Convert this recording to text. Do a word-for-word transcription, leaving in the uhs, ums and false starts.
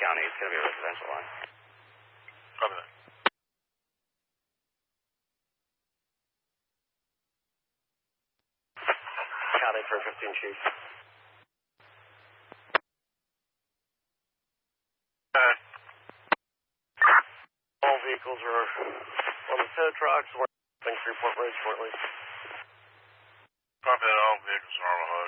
County. It's going to be a residential line. Copy that. County for fifteen, Chief. Uh, All vehicles are on the tow trucks. We're heading Freeport Road shortly. Copy that. All vehicles are on the